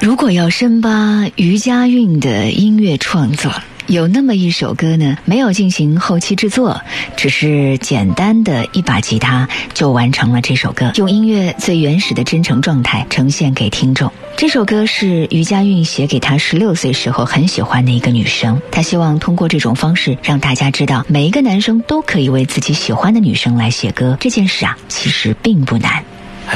如果要深扒余佳运的音乐创作，有那么一首歌呢，没有进行后期制作，只是简单的一把吉他就完成了这首歌，用音乐最原始的真诚状态呈现给听众。这首歌是余佳运写给他16岁时候很喜欢的一个女生，他希望通过这种方式让大家知道，每一个男生都可以为自己喜欢的女生来写歌，这件事啊，其实并不难。